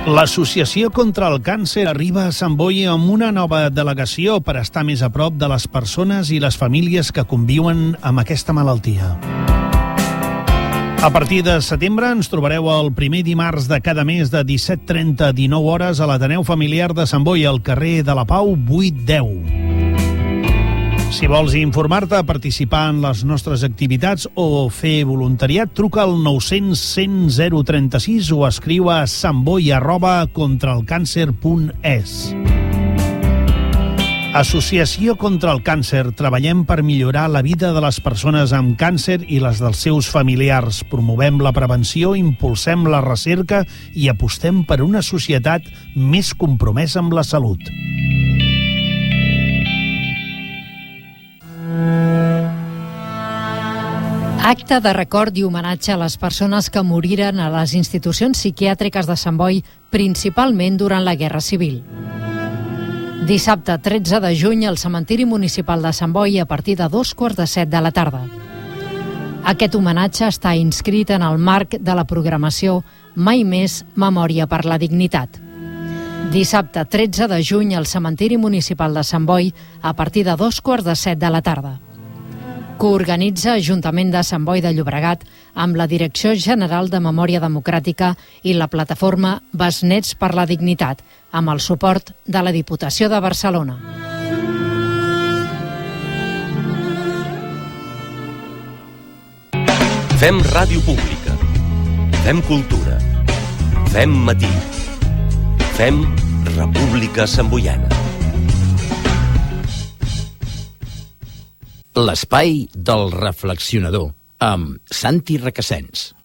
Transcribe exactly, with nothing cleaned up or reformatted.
L'Associació contra el Càncer arriba a Sant Boi amb una nova delegació per estar més a prop de les persones i les famílies que conviuen amb aquesta malaltia. A partir de setembre ens trobareu el primer dimarts de cada mes de disset trenta a dinou hores a l'Ateneu Familiar de Sant Boi, al carrer de la Pau vuit deu. Si vols informar-te, participar en les nostres activitats o fer voluntariat, truca al nou cents cent zero trenta sis o escriu a santboi arroba contraelcàncer punt es. Associació contra el Càncer. Treballem per millorar la vida de les persones amb càncer i les dels seus familiars. Promovem la prevenció, impulsem la recerca i apostem per una societat més compromesa amb la salut. Acte de record i homenatge a les persones que moriren a les institucions psiquiàtriques de Sant Boi, principalment durant la Guerra Civil. Dissabte tretze de juny al cementiri municipal de Sant Boi a partir de dos quarts de set de la tarda. Aquest homenatge està inscrit en el marc de la programació Mai més Memòria per la Dignitat. Dissabte tretze de juny al cementiri municipal de Sant Boi a partir de dos quarts de set de la tarda. Coorganitza Ajuntament de Sant Boi de Llobregat amb la Direcció General de Memòria Democràtica i la plataforma Besnets per la Dignitat, amb el suport de la Diputació de Barcelona. Fem ràdio pública. Fem cultura. Fem matí. Fem República Santboiana. L'espai del reflexionador, amb Santi Requesens.